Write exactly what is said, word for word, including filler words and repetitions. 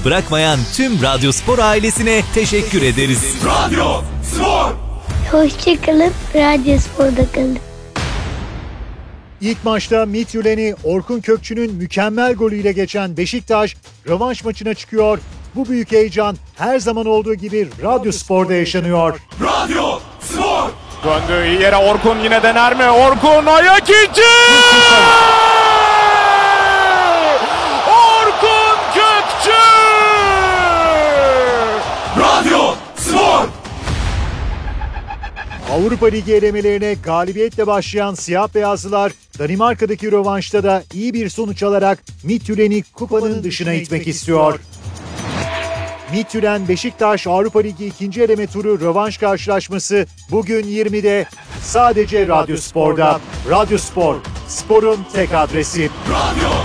yalnız bırakmayan tüm Radyospor ailesine teşekkür ederiz. Radyospor. Hoşçakalın, Radyospor'da kalın. İlk maçta Midtjylland'i Orkun Kökçü'nün mükemmel golüyle geçen Beşiktaş rövanş maçına çıkıyor. Bu büyük heyecan her zaman olduğu gibi Radyospor'da yaşanıyor. Radyospor. Döndü iyi yere Orkun yine dener mi? Orkun ayak içi! Orkun Kökçü! Radyospor. Avrupa Ligi elemelerine galibiyetle başlayan siyah beyazlılar Danimarka'daki rövanşta da iyi bir sonuç alarak Midtjylland'i kupanın dışına itmek istiyor. Midtjylland Beşiktaş Avrupa Ligi ikinci eleme turu rövanş karşılaşması bugün yirmide sadece Radyospor'da. Radyospor, sporun tek adresi. Radyo.